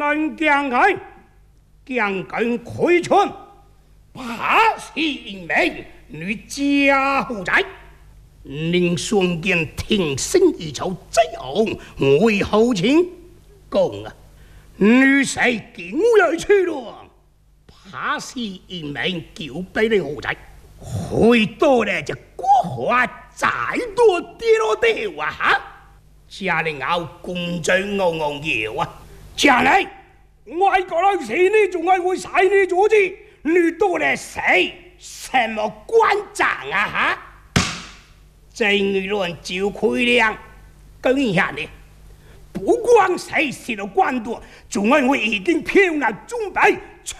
能将开，将根亏春，怕是因为女家负债。宁双剑挺身一筹，最后为后情讲啊，女婿竟要去了，怕是因为九百的负债，回到了这国华再多跌落地哇哈！家里后公正昂昂摇啊，家里外国人是你仲係會使你阻止，你到了誰什麼官長啊哈？這輿論就虧了，跟一下你，不光誰是了官多，仲係我已經漂亮準備去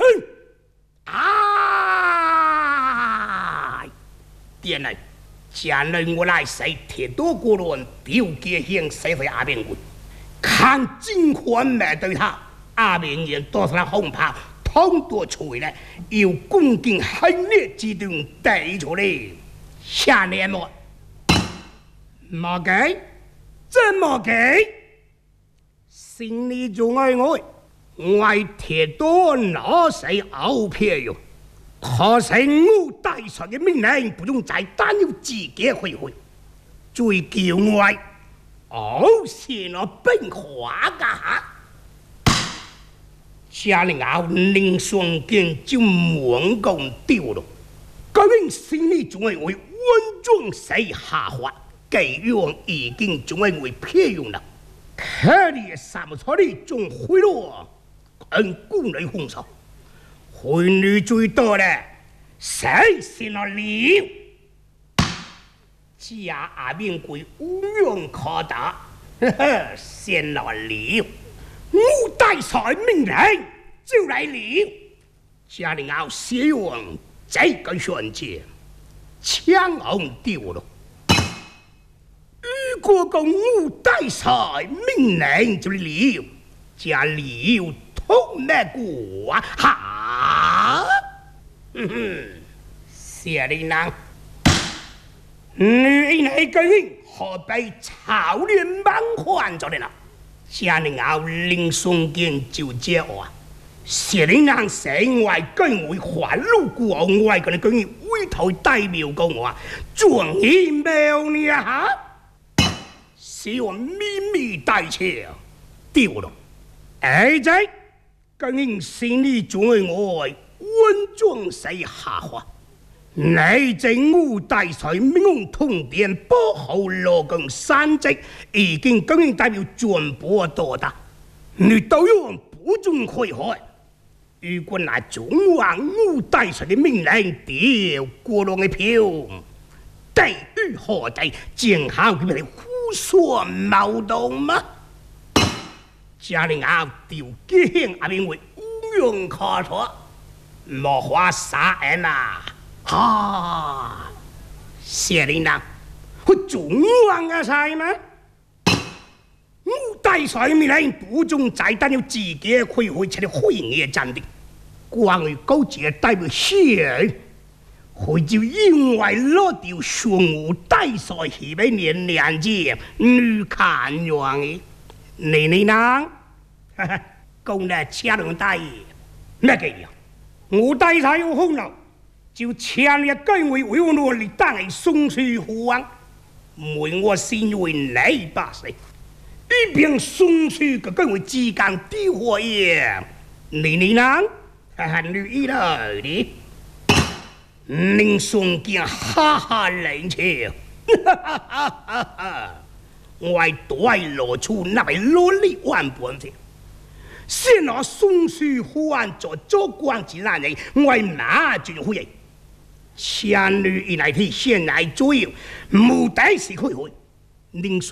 啊！點嚟？家人我來誰鐵多過論，表姐向誰會阿邊會？看金環沒對他，阿邊人多出來紅炮，通多出來，要攻擊狠烈之段帶出來，下年末，冇給，真冇給，心裡仲愛我鐵多攞誰熬票喲？可是我大帥嘅命令不用再單要自己回回，最叫我是我變化噶嚇。家裡後寧雙劍就猛攻掉了，究竟心裡仲係為溫狀死下滑，計用已經仲係為撇用啦，佢哋三錯你仲回落，跟故嚟紅手。回女最多的，誰是那了？家阿明貴無用可打，先來了。我大帥命令就來了。家裡後使用這個選擇，槍紅掉了。如果個我大帥命令就了，家裡通咩過哈？謝里能，你那個人何必草連忙換咗你啦？家裡後林松堅就這話，謝里能成為跟會還路過外個人跟委頭代表講話，狀元苗你啊嚇！是我秘密帶車丟了，而且跟人心裡仲係我溫狀死下滑。你正武大帥命通電保護羅更山積，已經跟人代表全部到達，你都用不准開開。如果拿中華武大帥的命令掉過落嘅票，地獄何地正好佢哋互相矛盾嗎？家裡後掉幾興阿邊會無用可錯，莫話殺人啊！啊！謝里能，我中王啊晒嗎？我大帥命令不中再單要自己開會出嚟會議戰的，關於高級代表謝，佢就因為攞掉上午大帥係俾年紀女看樣嘅，你能？講得車輪大咩嘅呀？我大帥有功勞。就強烈跟為我努力當係松樹虎王，每我先為你把死，一邊松樹個跟為之間啲火焰，你能喊你一來的，寧松見哈哈冷笑，我對落出那位羅力萬本的。先攞松樹虎王做官之難人，我馬就會。前女以來體現來主要目的是開會，寧